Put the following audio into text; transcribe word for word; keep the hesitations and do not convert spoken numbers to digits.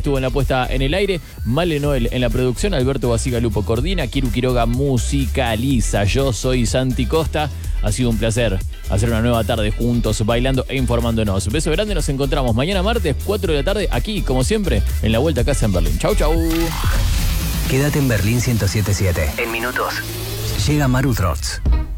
estuvo en la puesta en el aire, Male Noel en la producción, Alberto Basigalupo coordina, Kiru Quiroga musicaliza. Yo soy Santi Costa. Ha sido un placer hacer una nueva tarde juntos, bailando e informándonos. Beso grande, nos encontramos mañana martes, cuatro de la tarde, aquí, como siempre, en la Vuelta a Casa en Berlín. Chau, chau. Quédate en Berlín ciento siete punto siete. En minutos llega Maru Trots.